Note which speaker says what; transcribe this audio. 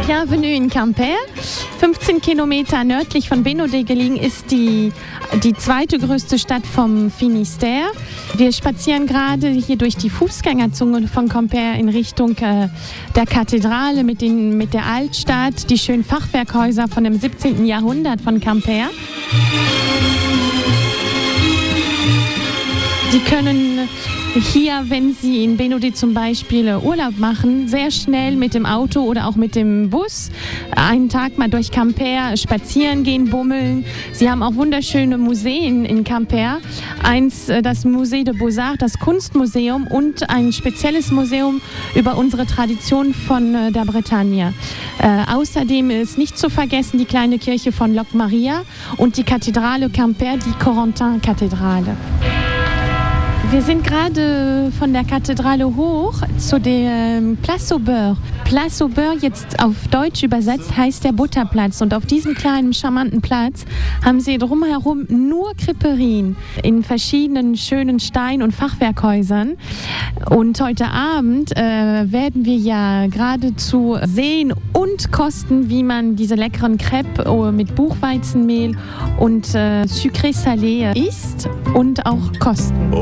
Speaker 1: Bienvenue in Quimper. 15 Kilometer nördlich von Bénodet gelegen ist die zweite größte Stadt vom Finistère. Wir spazieren gerade hier durch die Fußgängerzone von Quimper in Richtung der Kathedrale mit der Altstadt, die schönen Fachwerkhäuser von dem 17. Jahrhundert von Quimper. Sie können hier, wenn Sie in Bénodet zum Beispiel Urlaub machen, sehr schnell mit dem Auto oder auch mit dem Bus einen Tag mal durch Quimper spazieren gehen, bummeln. Sie haben auch wunderschöne Museen in Quimper. Eins, das Musée de Beaux-Arts, das Kunstmuseum, und ein spezielles Museum über unsere Tradition von der Bretagne. Außerdem ist nicht zu vergessen die kleine Kirche von Locmaria und die Kathedrale Quimper, die Corentin-Kathedrale. Wir sind gerade von der Kathedrale hoch zu der Place aux Beurs. Place aux Beurs, jetzt auf Deutsch übersetzt, heißt der Butterplatz. Und auf diesem kleinen, charmanten Platz haben sie drumherum nur Creperien in verschiedenen schönen Stein- und Fachwerkhäusern. Und heute Abend werden wir ja geradezu sehen und kosten, wie man diese leckeren Crêpes mit Buchweizenmehl und Sucré Salé isst und auch kosten.